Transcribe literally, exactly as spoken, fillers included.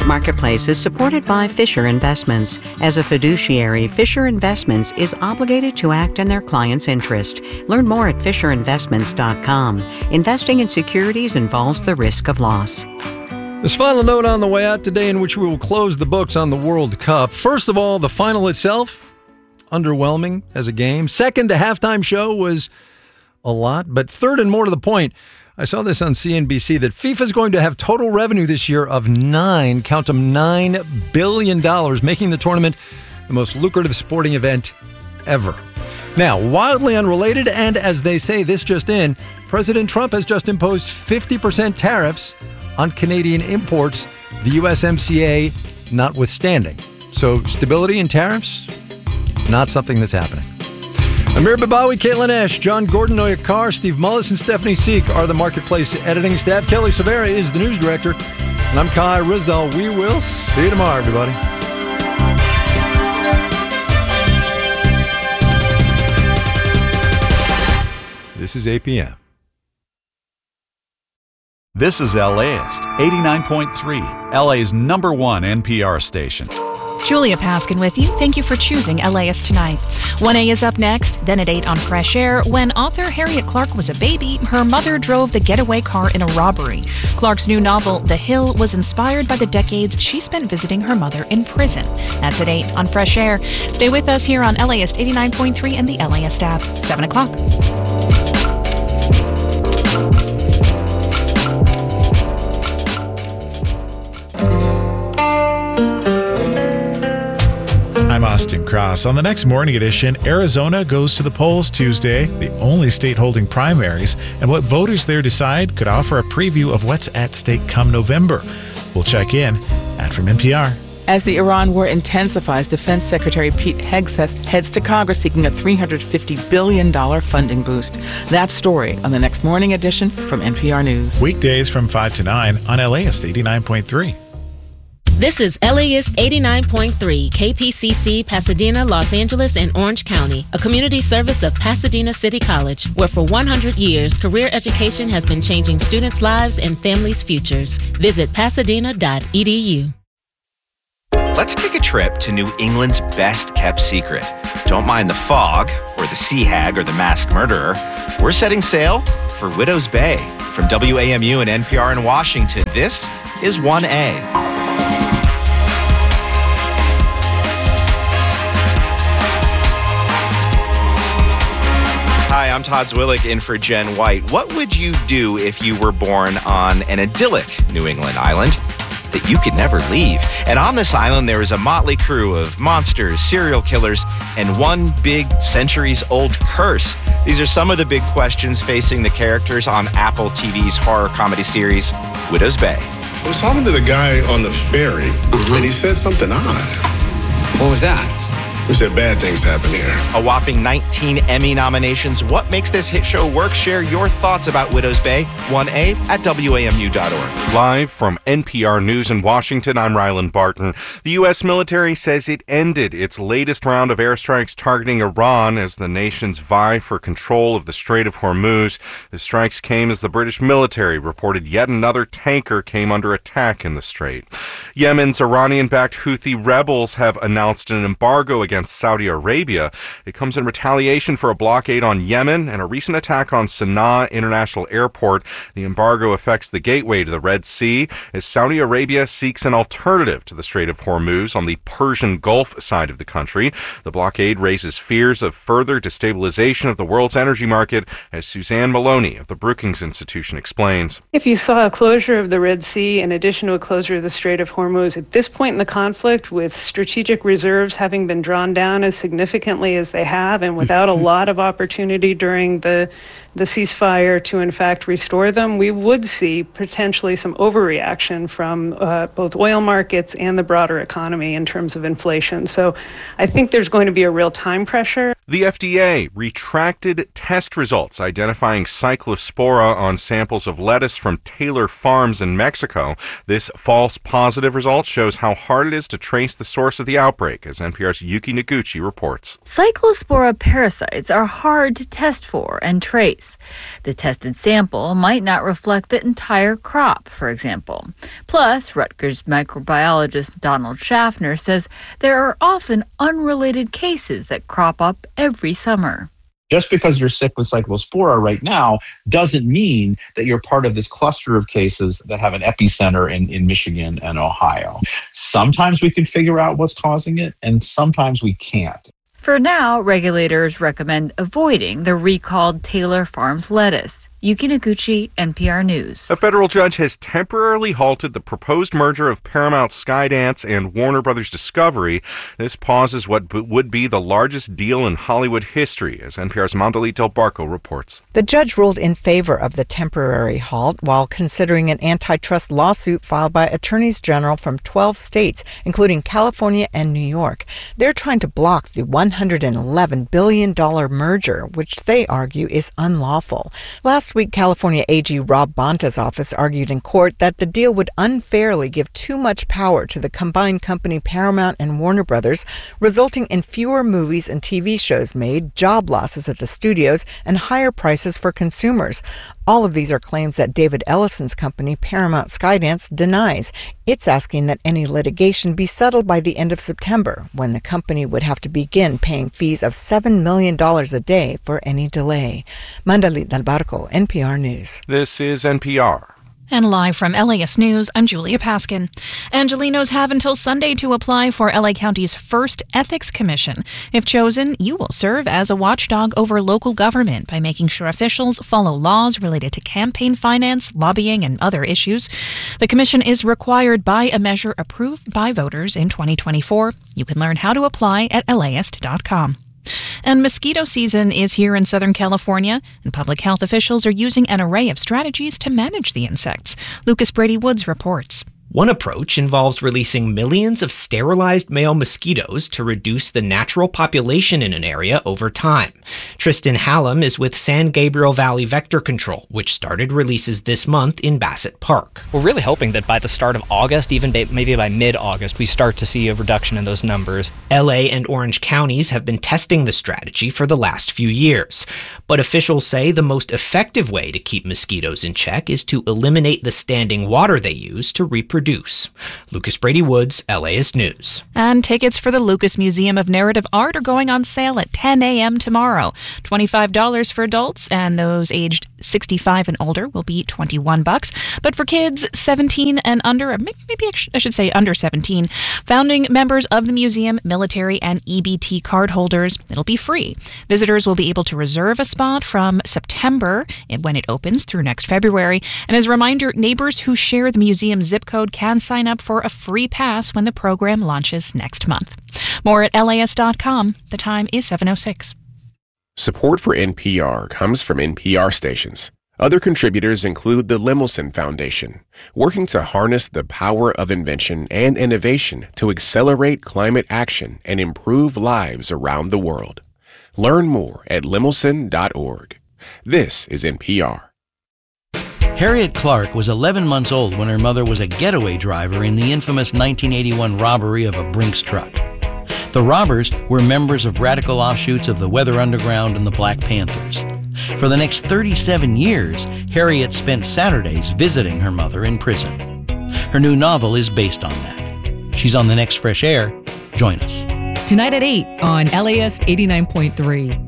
Marketplace is supported by Fisher Investments. As a fiduciary, Fisher Investments is obligated to act in their client's interest. Learn more at fisher investments dot com. Investing in securities involves the risk of loss. This final note on the way out today, in which we will close the books on the World Cup. First of all, the final itself, underwhelming as a game. Second, the halftime show was a lot. But third, and more to the point, I saw this on C N B C, that FIFA is going to have total revenue this year of nine, count them, nine billion dollars, making the tournament the most lucrative sporting event ever. Now, wildly unrelated, and as they say, this just in, President Trump has just imposed fifty percent tariffs on Canadian imports, the U S M C A notwithstanding. So stability in tariffs, not something that's happening. Amir Babawi, Caitlin Esch, John Gordon, Noya Carr, Steve Mullis, and Stephanie Seek are the Marketplace editing staff. Kelly Silvera is the news director. And I'm Kai Risdall. We will see you tomorrow, everybody. This is A P M. This is LAist, eighty-nine point three, L A's number one N P R station. Julia Paskin with you. Thank you for choosing LAist tonight. one A is up next, then at eight on Fresh Air. When author Harriet Clark was a baby, her mother drove the getaway car in a robbery. Clark's new novel, The Hill, was inspired by the decades she spent visiting her mother in prison. That's at eight on Fresh Air. Stay with us here on LAist eighty-nine point three and the LAist app. seven o'clock. I'm Austin Cross. On the next Morning Edition, Arizona goes to the polls Tuesday, the only state holding primaries, and what voters there decide could offer a preview of what's at stake come November. We'll check in. And from N P R. As the Iran war intensifies, Defense Secretary Pete Hegseth heads to Congress seeking a three hundred fifty billion dollars funding boost. That story on the next Morning Edition from N P R News. Weekdays from five to nine on LAist eighty-nine point three. This is LAist eighty-nine point three, K P C C, Pasadena, Los Angeles, and Orange County, a community service of Pasadena City College, where for one hundred years, career education has been changing students' lives and families' futures. Visit pasadena dot e d u. Let's take a trip to New England's best-kept secret. Don't mind the fog, or the sea hag, or the masked murderer. We're setting sail for Widows Bay. From W A M U and N P R in Washington, this is one A. Hi, I'm Todd Zwillick in for Jen White. What would you do if you were born on an idyllic New England island that you could never leave? And on this island, there is a motley crew of monsters, serial killers, and one big centuries-old curse. These are some of the big questions facing the characters on Apple T V's horror comedy series, Widows Bay. I was talking to the guy on the ferry, uh-huh. and he said something odd. What was that? He said bad things happen here. A whopping nineteen Emmy nominations. What makes this hit show work? Share your thoughts about Widows Bay, one A at W A M U dot org. Live from N P R News in Washington, I'm Ryland Barton. The U S military says it ended its latest round of airstrikes targeting Iran as the nations vie for control of the Strait of Hormuz. The strikes came as the British military reported yet another tanker came under attack in the strait. Yemen's Iranian-backed Houthi rebels have announced an embargo against against Saudi Arabia. It comes in retaliation for a blockade on Yemen and a recent attack on Sana'a International Airport. The embargo affects the gateway to the Red Sea as Saudi Arabia seeks an alternative to the Strait of Hormuz on the Persian Gulf side of the country. The blockade raises fears of further destabilization of the world's energy market, as Suzanne Maloney of the Brookings Institution explains. If you saw a closure of the Red Sea in addition to a closure of the Strait of Hormuz, at this point in the conflict, with strategic reserves having been drawn down as significantly as they have, and without a lot of opportunity during the the ceasefire to in fact restore them, we would see potentially some overreaction from uh, both oil markets and the broader economy in terms of inflation. So I think there's going to be a real time pressure. The F D A retracted test results identifying Cyclospora on samples of lettuce from Taylor Farms in Mexico. This false positive result shows how hard it is to trace the source of the outbreak, as N P R's Yuki Noguchi reports. Cyclospora parasites are hard to test for and trace. The tested sample might not reflect the entire crop, for example. Plus, Rutgers microbiologist Donald Schaffner says there are often unrelated cases that crop up every summer. Just because you're sick with Cyclospora right now doesn't mean that you're part of this cluster of cases that have an epicenter in, in Michigan and Ohio. Sometimes we can figure out what's causing it, and sometimes we can't. For now, regulators recommend avoiding the recalled Taylor Farms lettuce. Yuki Noguchi, N P R News. A federal judge has temporarily halted the proposed merger of Paramount Skydance and Warner Brothers Discovery. This pauses what b- would be the largest deal in Hollywood history, as N P R's Mandalit Del Barco reports. The judge ruled in favor of the temporary halt while considering an antitrust lawsuit filed by attorneys general from twelve states, including California and New York. They're trying to block the one hundred eleven billion dollars merger, which they argue is unlawful. Last week, California A G Rob Bonta's office argued in court that the deal would unfairly give too much power to the combined company Paramount and Warner Brothers, resulting in fewer movies and T V shows made, job losses at the studios, and higher prices for consumers. All of these are claims that David Ellison's company, Paramount Skydance, denies. It's asking that any litigation be settled by the end of September, when the company would have to begin paying fees of seven million dollars a day for any delay. Mandalit Del Barco, N P R News. This is N P R. And live from L A S News, I'm Julia Paskin. Angelenos have until Sunday to apply for L A County's first Ethics Commission. If chosen, you will serve as a watchdog over local government by making sure officials follow laws related to campaign finance, lobbying, and other issues. The commission is required by a measure approved by voters in twenty twenty-four. You can learn how to apply at L A S dot com. And mosquito season is here in Southern California, and public health officials are using an array of strategies to manage the insects. Lucas Brady Woods reports. One approach involves releasing millions of sterilized male mosquitoes to reduce the natural population in an area over time. Tristan Hallam is with San Gabriel Valley Vector Control, which started releases this month in Bassett Park. We're really hoping that by the start of August, even maybe by mid-August, we start to see a reduction in those numbers. L A and Orange counties have been testing the strategy for the last few years. But officials say the most effective way to keep mosquitoes in check is to eliminate the standing water they use to reproduce. Lucas Brady Woods, L A S News. And tickets for the Lucas Museum of Narrative Art are going on sale at ten a.m. tomorrow. twenty-five dollars for adults, and those aged sixty-five and older will be twenty-one bucks. But for kids seventeen and under, maybe I should say under seventeen, founding members of the museum, military, and E B T card holders, it'll be free. Visitors will be able to reserve a spot from September when it opens through next February. And as a reminder, neighbors who share the museum zip code can sign up for a free pass when the program launches next month. More at L A S dot com. The time is seven oh six. Support for N P R comes from N P R stations. Other contributors include the Lemelson Foundation, working to harness the power of invention and innovation to accelerate climate action and improve lives around the world. Learn more at lemelson dot org. This is N P R. Harriet Clark was eleven months old when her mother was a getaway driver in the infamous nineteen eighty-one robbery of a Brinks truck. The robbers were members of radical offshoots of the Weather Underground and the Black Panthers. For the next thirty-seven years, Harriet spent Saturdays visiting her mother in prison. Her new novel is based on that. She's on the next Fresh Air. Join us. Tonight at eight on L A S eighty-nine point three.